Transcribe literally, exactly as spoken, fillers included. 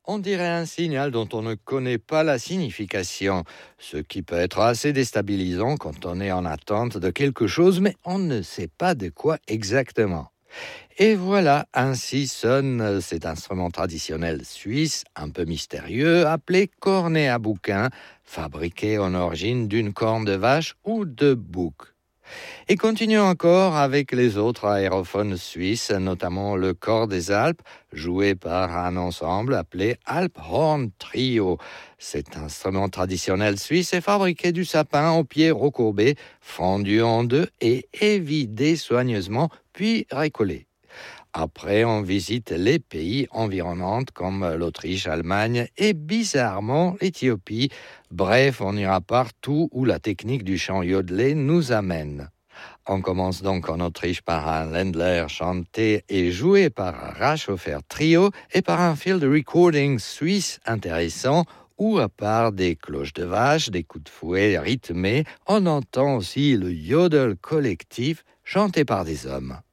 On dirait un signal dont on ne connaît pas la signification, ce qui peut être assez déstabilisant quand on est en attente de quelque chose, mais on ne sait pas de quoi exactement. Et voilà, ainsi sonne cet instrument traditionnel suisse, un peu mystérieux, appelé cornet à bouquin, fabriqué en origine d'une corne de vache ou de bouc. Et continuons encore avec les autres aérophones suisses, notamment le cor des Alpes, joué par un ensemble appelé Alphorn Trio. Cet instrument traditionnel suisse est fabriqué du sapin aux pieds recourbés, fendu en deux et évidé soigneusement, puis recollé. Après, on visite les pays environnants comme l'Autriche, l'Allemagne et bizarrement l'Éthiopie. Bref, on ira partout où la technique du chant yodelé nous amène. On commence donc en Autriche par un Ländler chanté et joué par un Raschhofer Trio et par un field recording suisse intéressant où, à part des cloches de vache, des coups de fouet rythmés, on entend aussi le yodel collectif chanté par des hommes.